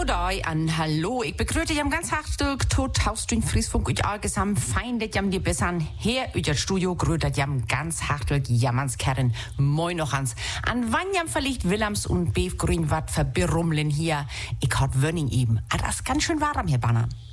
Goddag an hallo. Ik begrüße jam ganz hartelijk tot Hausdün Friesfunk und allgesam fein, dat jam die bessern her uit het studio grüßt jam ganz hartelijk jammans Kerren. Moin noch ans. An wann jam verlicht Willems und Beef Grün wat verbirrumlen hier. Ich hat Wönning eben. Das ist ganz schön warm hier, Banner.